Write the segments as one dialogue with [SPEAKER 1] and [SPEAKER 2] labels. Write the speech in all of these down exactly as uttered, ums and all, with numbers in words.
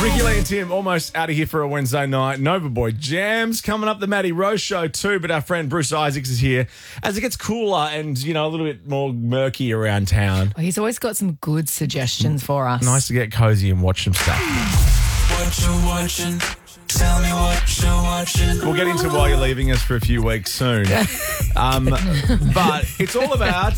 [SPEAKER 1] Ricky Lee and Tim almost out of here for a Wednesday night. Nova Boy Jams coming up, the Matty Rose Show too, but our friend Bruce Isaacs is here as it gets cooler and, you know, a little bit more murky around town.
[SPEAKER 2] He's always got some good suggestions for us.
[SPEAKER 1] Nice to get cozy and watch some stuff.
[SPEAKER 3] What you watching? Tell me what you're watching.
[SPEAKER 1] We'll get into why you're leaving us for a few weeks soon. um, but it's all about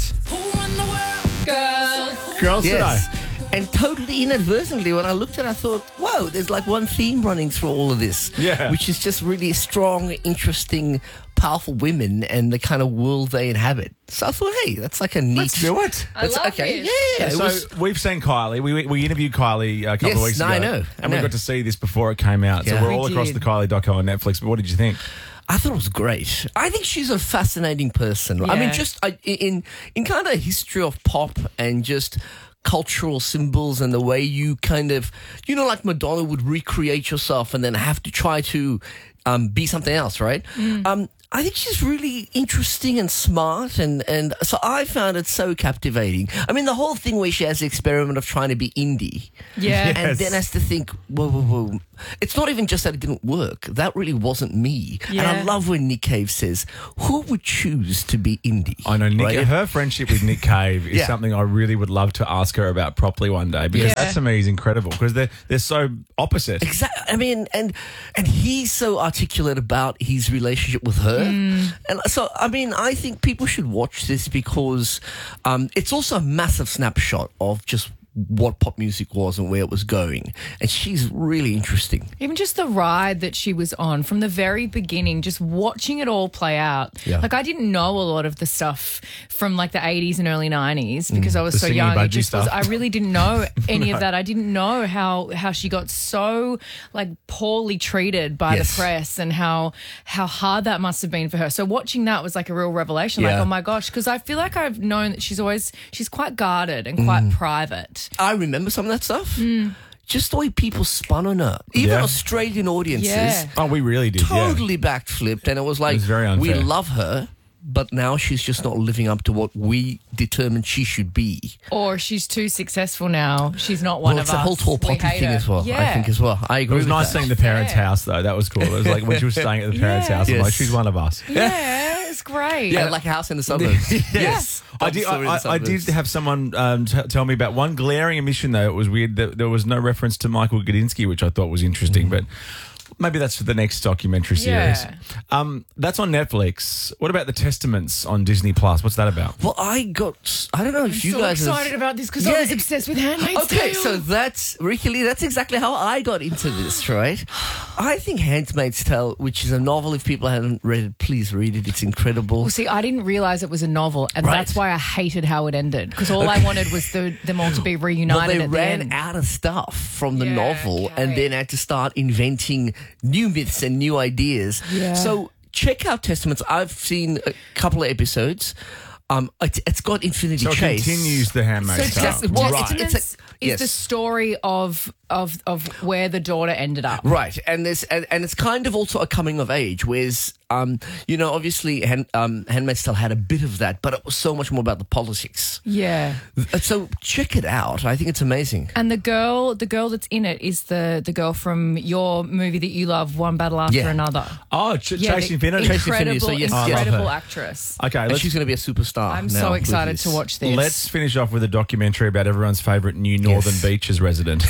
[SPEAKER 2] Girls.
[SPEAKER 1] girls
[SPEAKER 4] Yes.
[SPEAKER 1] today.
[SPEAKER 4] And totally inadvertently, when I looked at it, I thought, whoa, there's like one theme running through all of this.
[SPEAKER 1] Yeah.
[SPEAKER 4] Which is just really strong, interesting, powerful women and the kind of world they inhabit. So I thought, hey, that's like a neat...
[SPEAKER 1] Let's do it.
[SPEAKER 2] I love
[SPEAKER 4] okay.
[SPEAKER 2] it.
[SPEAKER 4] Yeah, it
[SPEAKER 1] So
[SPEAKER 4] was...
[SPEAKER 1] we've seen Kylie. We we interviewed Kylie a couple
[SPEAKER 4] Yes,
[SPEAKER 1] of weeks
[SPEAKER 4] no,
[SPEAKER 1] ago.
[SPEAKER 4] I know, I
[SPEAKER 1] And we
[SPEAKER 4] know.
[SPEAKER 1] got to see this before it came out. So
[SPEAKER 4] Yeah.
[SPEAKER 1] we're
[SPEAKER 2] We
[SPEAKER 1] all across
[SPEAKER 2] did.
[SPEAKER 1] the Kylie doco on Netflix. But what did you think?
[SPEAKER 4] I thought it was great. I think she's a fascinating person. I
[SPEAKER 2] Yeah.
[SPEAKER 4] mean, just I, in in kind of history of pop and just cultural symbols and the way you kind of, you know, like Madonna would recreate yourself and then have to try to um, be something else, right? Um, I think she's really interesting and smart, and, and so I found it so captivating. I mean, the whole thing where she has the experiment of trying to be indie.
[SPEAKER 2] Yeah.
[SPEAKER 1] Yes.
[SPEAKER 4] And then has to think, whoa, whoa, whoa. It's not even just that it didn't work. That really wasn't me. And I
[SPEAKER 2] Yeah.
[SPEAKER 4] love when Nick Cave says, who would choose to be indie?
[SPEAKER 1] I know Nick,
[SPEAKER 4] Right?
[SPEAKER 1] her friendship with Nick Cave is
[SPEAKER 4] Yeah.
[SPEAKER 1] something I really would love to ask her about properly one day, because
[SPEAKER 2] Yeah.
[SPEAKER 1] that to me is incredible because they're they're so opposite.
[SPEAKER 4] Exactly. I mean, and and he's so articulate about his relationship with her, and so I mean, I think people should watch this because um, it's also a massive snapshot of just what pop music was and where it was going, and she's really interesting.
[SPEAKER 2] Even just the ride that she was on from the very beginning, just watching it all play out.
[SPEAKER 4] Yeah.
[SPEAKER 2] Like, I didn't know a lot of the stuff from like the eighties and early nineties because I was
[SPEAKER 1] The
[SPEAKER 2] so
[SPEAKER 1] singing
[SPEAKER 2] young. It
[SPEAKER 1] budgie
[SPEAKER 2] just was,
[SPEAKER 1] stuff.
[SPEAKER 2] I really didn't know any of that. I didn't know how how she got so like poorly treated by
[SPEAKER 4] Yes.
[SPEAKER 2] the press and how how hard that must have been for her. So watching that was like a real revelation. Like,
[SPEAKER 4] Yeah.
[SPEAKER 2] oh my gosh, because I feel like I've known that she's always she's quite guarded and quite private.
[SPEAKER 4] I remember some of that stuff. Just the way people spun on her, even
[SPEAKER 1] Yeah.
[SPEAKER 4] Australian audiences.
[SPEAKER 2] Yeah.
[SPEAKER 1] Oh, we really did. Yeah.
[SPEAKER 4] Totally backflipped, and it was like,
[SPEAKER 1] It was very
[SPEAKER 4] we
[SPEAKER 1] unfair.
[SPEAKER 4] love her, but now she's just not living up to what we determined she should be.
[SPEAKER 2] Or she's too successful now. She's not one
[SPEAKER 4] Well,
[SPEAKER 2] of
[SPEAKER 4] it's
[SPEAKER 2] us.
[SPEAKER 4] the whole tall
[SPEAKER 2] We
[SPEAKER 4] poppy
[SPEAKER 2] hate
[SPEAKER 4] thing
[SPEAKER 2] her.
[SPEAKER 4] as well.
[SPEAKER 2] Yeah.
[SPEAKER 4] I think as well. I
[SPEAKER 1] It
[SPEAKER 4] agree.
[SPEAKER 1] was
[SPEAKER 4] with
[SPEAKER 1] nice
[SPEAKER 4] that.
[SPEAKER 1] seeing the parents'
[SPEAKER 2] fair.
[SPEAKER 1] house though. That was cool. It was like when she was staying at the parents'
[SPEAKER 2] Yeah.
[SPEAKER 1] house. I'm
[SPEAKER 4] Yes.
[SPEAKER 1] like, she's one of us.
[SPEAKER 2] Yeah, it's great.
[SPEAKER 4] Yeah, like a house in the suburbs.
[SPEAKER 1] Yes. I did.
[SPEAKER 4] Double story in
[SPEAKER 1] I,
[SPEAKER 4] the
[SPEAKER 1] I, I did
[SPEAKER 4] suburbs.
[SPEAKER 1] have someone um, t- tell me about one glaring omission. Though it was weird that there was no reference to Michael Gudinski, which I thought was interesting. But maybe that's for the next documentary series.
[SPEAKER 2] Yeah.
[SPEAKER 1] Um, that's on Netflix. What about The Testaments on Disney Plus? What's that about?
[SPEAKER 4] Well, I got. I don't know if
[SPEAKER 2] I'm
[SPEAKER 4] you
[SPEAKER 2] so
[SPEAKER 4] guys.
[SPEAKER 2] excited
[SPEAKER 4] have,
[SPEAKER 2] about this because
[SPEAKER 4] Yeah.
[SPEAKER 2] I was obsessed with Handmaid's
[SPEAKER 4] Okay,
[SPEAKER 2] Tale.
[SPEAKER 4] so that's Ricky Lee. That's exactly how I got into this, right? I think Handmaid's Tale, which is a novel. If people haven't read it, please read it. It's incredible.
[SPEAKER 2] Well, see, I didn't realize it was a novel, and
[SPEAKER 4] Right.
[SPEAKER 2] that's why I hated how it ended. Because all I wanted was the, them all to be reunited
[SPEAKER 4] Well, they
[SPEAKER 2] at the
[SPEAKER 4] ran
[SPEAKER 2] end.
[SPEAKER 4] out of stuff from the
[SPEAKER 2] Yeah,
[SPEAKER 4] novel and
[SPEAKER 2] okay.
[SPEAKER 4] then had to start inventing new myths and new ideas.
[SPEAKER 2] Yeah.
[SPEAKER 4] So check out Testaments. I've seen a couple of episodes. Um, it, it's got Infinity
[SPEAKER 1] So it
[SPEAKER 4] Chase.
[SPEAKER 1] continues the Handmaid's
[SPEAKER 2] So
[SPEAKER 1] Tale.
[SPEAKER 4] Exactly. Well,
[SPEAKER 2] Testaments
[SPEAKER 4] it's- it's a-
[SPEAKER 2] is
[SPEAKER 4] yes.
[SPEAKER 2] the story of of of where the daughter ended up.
[SPEAKER 4] Right, and this and, and it's kind of also a coming of age, whereas um, you know, obviously, Hand, um, Handmaid's Tale had a bit of that, but it was so much more about the politics.
[SPEAKER 2] Yeah.
[SPEAKER 4] So check it out. I think it's amazing.
[SPEAKER 2] And the girl, the girl that's in it is the the girl from your movie that you love, One Battle After
[SPEAKER 4] Yeah.
[SPEAKER 2] Another.
[SPEAKER 1] Oh, Ch-
[SPEAKER 2] Yeah,
[SPEAKER 1] Chasing
[SPEAKER 2] the
[SPEAKER 1] Infinity.
[SPEAKER 4] Chasing Infinity,
[SPEAKER 2] Incredible,
[SPEAKER 4] so yes,
[SPEAKER 1] I love
[SPEAKER 2] incredible
[SPEAKER 1] her.
[SPEAKER 2] actress.
[SPEAKER 1] Okay,
[SPEAKER 4] And
[SPEAKER 1] let's,
[SPEAKER 4] she's going to be a superstar.
[SPEAKER 2] I'm
[SPEAKER 4] now
[SPEAKER 2] so
[SPEAKER 4] with
[SPEAKER 2] excited
[SPEAKER 4] this.
[SPEAKER 2] to watch this.
[SPEAKER 1] let's finish off with a documentary about everyone's favourite new Northern
[SPEAKER 4] Yes.
[SPEAKER 1] Beaches resident,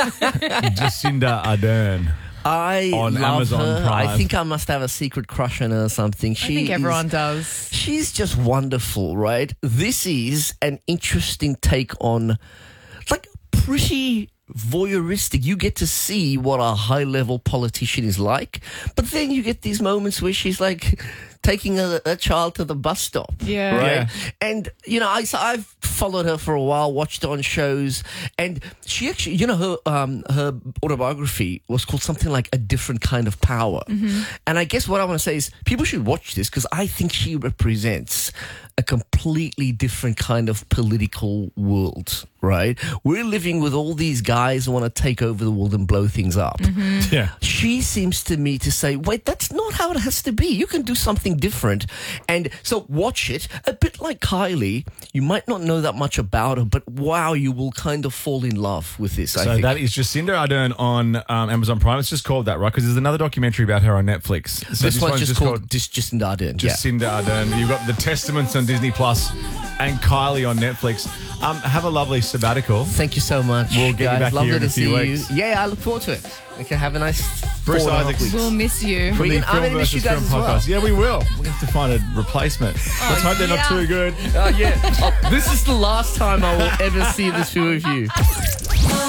[SPEAKER 1] Jacinda Ardern.
[SPEAKER 4] I
[SPEAKER 1] on
[SPEAKER 4] love
[SPEAKER 1] Amazon
[SPEAKER 4] her.
[SPEAKER 1] Prime.
[SPEAKER 4] I think I must have a secret crush on her or something. She
[SPEAKER 2] I think everyone
[SPEAKER 4] is,
[SPEAKER 2] does.
[SPEAKER 4] She's just wonderful, right? This is an interesting take on, like, pretty voyeuristic. You get to see what a high-level politician is like, but then you get these moments where she's like taking a, a child to the bus stop.
[SPEAKER 2] Yeah.
[SPEAKER 4] Right?
[SPEAKER 1] Yeah.
[SPEAKER 4] And, you know, I, so I've followed her for a while, watched her on shows, and she actually, you know, her um, her autobiography was called something like A Different Kind of Power. And I guess what I want to say is people should watch this because I think she represents a completely different kind of political world, right? We're living with all these guys who want to take over the world and blow things up.
[SPEAKER 1] Yeah.
[SPEAKER 4] She seems to me to say, wait, that's not how it has to be. You can do something something different. And so watch it. A bit like Kylie, you might not know that much about her, but wow, you will kind of fall in love with this, I
[SPEAKER 1] So
[SPEAKER 4] think.
[SPEAKER 1] that is Jacinda Ardern on um, Amazon Prime. It's just called that, right? Because there's another documentary about her on Netflix. So
[SPEAKER 4] this, one's, just called, just, Jacinda Ardern. Yeah.
[SPEAKER 1] Jacinda Ardern. You've got The Testaments on Disney Plus and Kylie on Netflix. Um, have a lovely sabbatical.
[SPEAKER 4] Thank you so much.
[SPEAKER 1] We'll get you
[SPEAKER 4] guys.
[SPEAKER 1] back
[SPEAKER 4] Lovely
[SPEAKER 1] here in
[SPEAKER 4] to
[SPEAKER 1] a few
[SPEAKER 4] see
[SPEAKER 1] weeks.
[SPEAKER 4] you. Yeah, I look forward to it. Okay, have a nice
[SPEAKER 1] Bruce
[SPEAKER 4] four and a half
[SPEAKER 1] Isaacs.
[SPEAKER 4] weeks.
[SPEAKER 2] We'll miss you.
[SPEAKER 1] For
[SPEAKER 4] We
[SPEAKER 1] the
[SPEAKER 4] can- I'm
[SPEAKER 1] Film
[SPEAKER 4] gonna miss you
[SPEAKER 1] versus
[SPEAKER 4] guys
[SPEAKER 1] Film
[SPEAKER 4] as well.
[SPEAKER 1] podcast. Yeah, we will. We have to find a replacement. Let's hope they're not
[SPEAKER 2] yeah.
[SPEAKER 1] too good.
[SPEAKER 4] Oh, yeah. Oh, this is the last time I will ever see the two of you.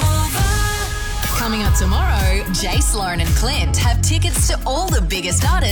[SPEAKER 5] Coming up tomorrow, Jace, Lauren and Clint have tickets to all the biggest artists